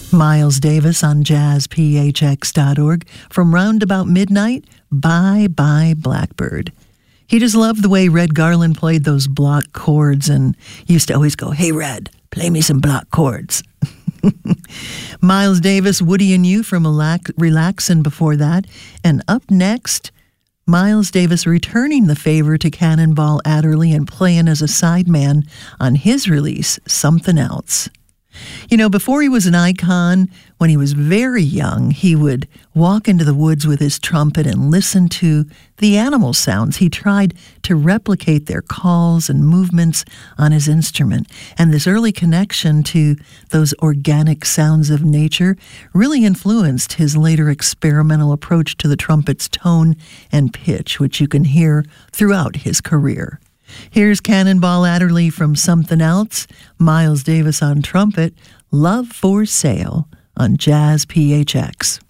Miles Davis on jazzphx.org. From Roundabout Midnight, Bye Bye Blackbird. He just loved the way Red Garland played those block chords and used to always go, "Hey, Red, play me some block chords." Miles Davis, Woody and You from Relaxin' before that. And up next, Miles Davis returning the favor to Cannonball Adderley and playing as a sideman on his release, Something Else. You know, before he was an icon, when he was very young, he would walk into the woods with his trumpet and listen to the animal sounds. He tried to replicate their calls and movements on his instrument. And this early connection to those organic sounds of nature really influenced his later experimental approach to the trumpet's tone and pitch, which you can hear throughout his career. Here's Cannonball Adderley from Something Else, Miles Davis on trumpet, Love for Sale on Jazz PHX.